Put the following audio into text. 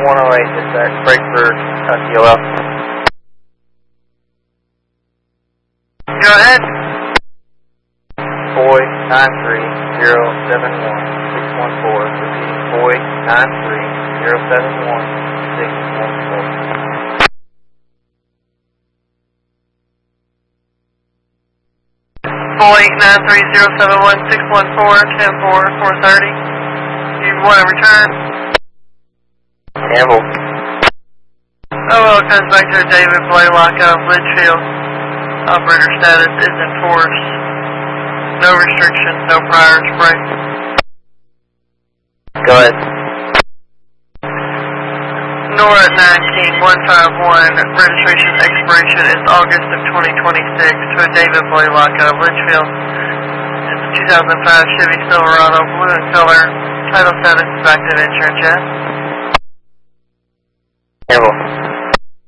108, dispatch, Breakford, TOL. Go ahead. Boy 93071-614. Repeating, Boy 93071-614. Boy 93071-614-10-4-430. You want to return? Campbell. OL comes back to David Blaylock of Litchfield. Operator status is enforced. No restrictions, no prior spray. Go ahead. NORA 19151, registration expiration is August of 2026 to a David Blaylock of Litchfield. It's a 2005 Chevy Silverado, blue in color. Title status is active insurance, yes?